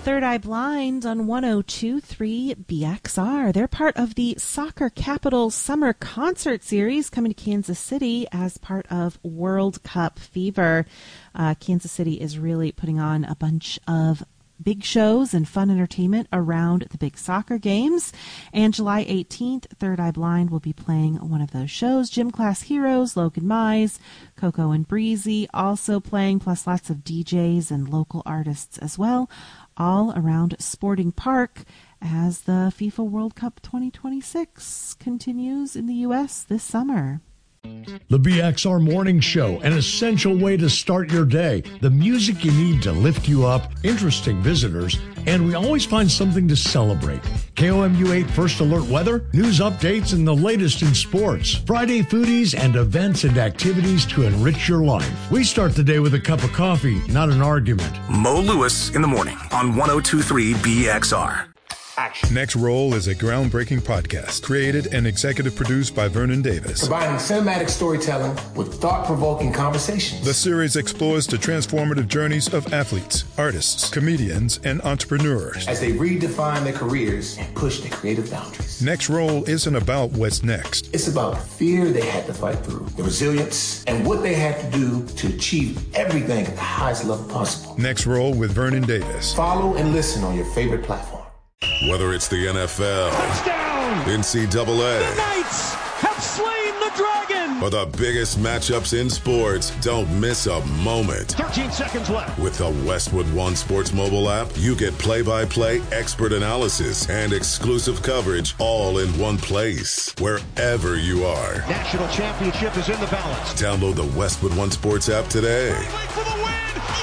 Third Eye Blind on 102.3 BXR. They're part of the Soccer Capital Summer Concert Series coming to Kansas City as part of World Cup Fever. Kansas City is really putting on a bunch of big shows and fun entertainment around the big soccer games. And July 18th, Third Eye Blind will be playing one of those shows. Gym Class Heroes, Logan Mize, Coco and Breezy also playing, plus lots of DJs and local artists as well, all around Sporting Park as the FIFA World Cup 2026 continues in the U.S. this summer. The BXR Morning Show, an essential way to start your day. The music you need to lift you up, interesting visitors, and we always find something to celebrate. KOMU 8 First Alert weather, news updates, and the latest in sports. Friday foodies and events and activities to enrich your life. We start the day with a cup of coffee, not an argument. Mo Lewis in the morning on 102.3 BXR. Action. Next Roll is a groundbreaking podcast created and executive produced by Vernon Davis. Combining cinematic storytelling with thought-provoking conversations. The series explores the transformative journeys of athletes, artists, comedians, and entrepreneurs as they redefine their careers and push their creative boundaries. Next Roll isn't about what's next. It's about the fear they had to fight through, the resilience, and what they had to do to achieve everything at the highest level possible. Next Roll with Vernon Davis. Follow and listen on your favorite platform. Whether it's the NFL, touchdown, NCAA, the Knights have slain the dragon, or the biggest matchups in sports, don't miss a moment. 13 seconds left. With the Westwood One Sports mobile app, you get play-by-play, expert analysis, and exclusive coverage all in one place, wherever you are. National championship is in the balance. Download the Westwood One Sports app today. For the win.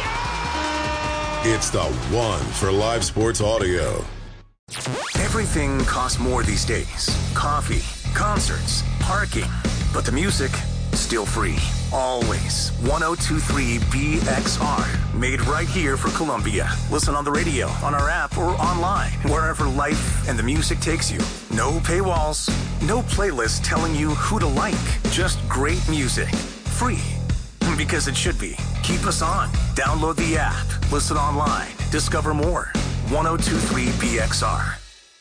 Yeah! It's the one for live sports audio. Everything costs more these days. Coffee, concerts, parking. But the music, still free. Always. 102.3 BXR. Made right here for Columbia. Listen on the radio, on our app, or online. Wherever life and the music takes you. No paywalls. No playlist telling you who to like. Just great music. Free. Because it should be. Keep us on. Download the app. Listen online. Discover more. 102.3 BXR.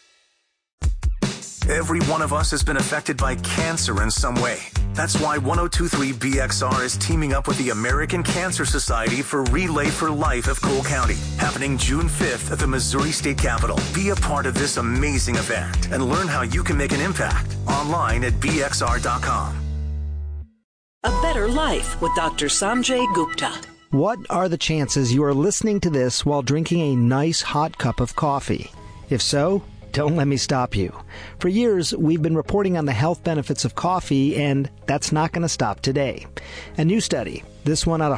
Every one of us has been affected by cancer in some way. That's why 102.3 BXR is teaming up with the American Cancer Society for Relay for Life of Cole County, happening June 5th at the Missouri State Capitol. Be a part of this amazing event and learn how you can make an impact online at bxr.com. A Better Life with Dr. Sanjay Gupta. What are the chances you are listening to this while drinking a nice hot cup of coffee? If so, don't let me stop you. For years, we've been reporting on the health benefits of coffee, and that's not going to stop today. A new study, this one out of